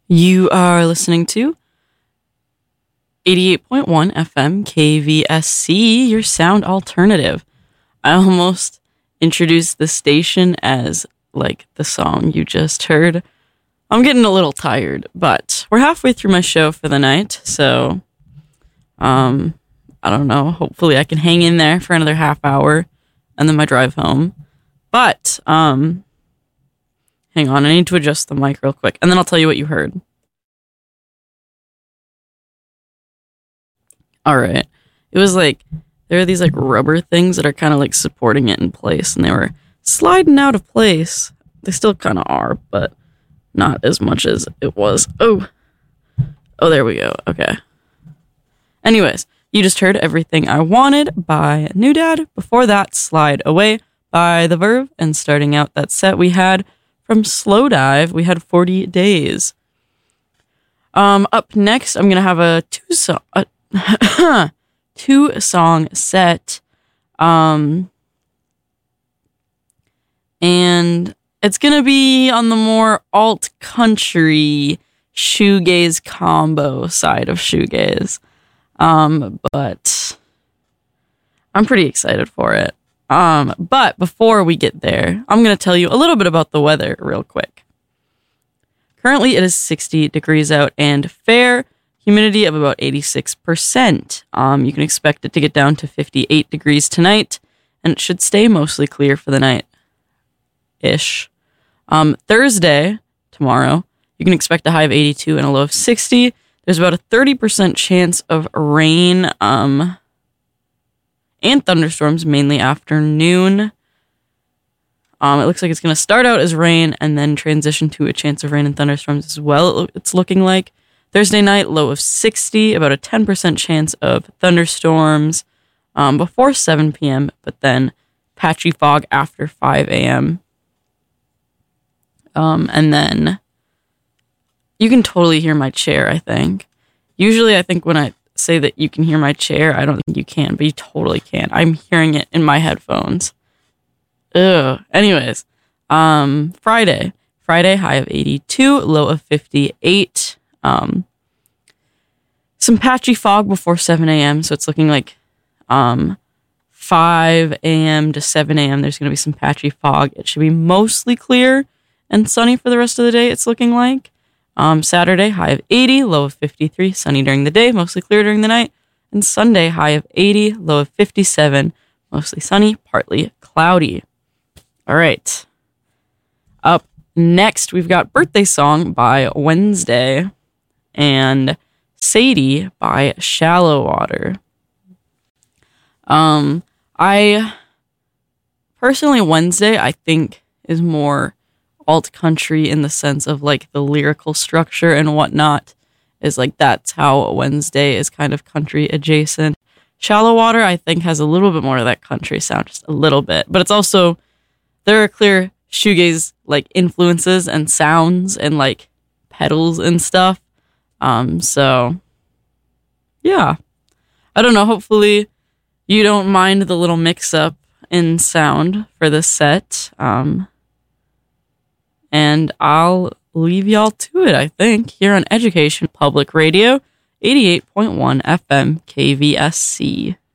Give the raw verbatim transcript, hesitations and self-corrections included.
You are listening to eighty-eight point one F M K V S C, your sound alternative. I almost introduced the station as like the song you just heard. I'm getting a little tired, but we're halfway through my show for the night, so um, I don't know. Hopefully I can hang in there for another half hour and then my drive home. But um, hang on, I need to adjust the mic real quick, and then I'll tell you what you heard. All right. It was like, there are these like rubber things that are kind of like supporting it in place, and they were sliding out of place. They still kind of are, but not as much as it was. Oh, oh, there we go. Okay. Anyways, you just heard Everything I Wanted by New Dad. Before that, Slide Away by The Verve. And starting out that set, we had from Slowdive, we had forty days. Um, up next, I'm going to have a two song, a two song set. Um, and it's going to be on the more alt country shoegaze combo side of shoegaze. Um, but I'm pretty excited for it. Um, but before we get there, I'm going to tell you a little bit about the weather real quick. Currently, it is sixty degrees out and fair, humidity of about eighty-six percent. Um, you can expect it to get down to fifty-eight degrees tonight, and it should stay mostly clear for the night-ish. Um, Thursday, tomorrow, you can expect a high of eighty-two and a low of sixty. There's about a thirty percent chance of rain, um... and thunderstorms, mainly afternoon. Um, it looks like it's going to start out as rain and then transition to a chance of rain and thunderstorms as well, it's looking like. Thursday night, low of sixty, about a ten percent chance of thunderstorms um, before seven p.m., but then patchy fog after five a.m. Um, and then you can totally hear my chair, I think. Usually I think when I say that you can hear my chair, I don't think you can, but you totally can. I'm hearing it in my headphones. Ugh. Anyways, um, Friday. Friday, high of eighty-two, low of fifty-eight. Um, some patchy fog before seven a.m., so it's looking like um, five a.m. to seven a.m. There's going to be some patchy fog. It should be mostly clear and sunny for the rest of the day, it's looking like. Um, Saturday, high of eighty, low of fifty-three, sunny during the day, mostly clear during the night. And Sunday, high of eighty, low of fifty-seven, mostly sunny, partly cloudy. All right. Up next, we've got Birthday Song by Wednesday and Sadie by Shallow Water. Um, I personally, Wednesday, I think is more alt country in the sense of like the lyrical structure and whatnot, is like that's how Wednesday is kind of country adjacent. Shallow Water, I think, has a little bit more of that country sound, just a little bit, but it's also, there are clear shoegaze like influences and sounds and like pedals and stuff. Um, so yeah, I don't know. Hopefully you don't mind the little mix up in sound for this set. Um, And I'll leave y'all to it, I think, here on Education Public Radio, eighty-eight point one F M K V S C.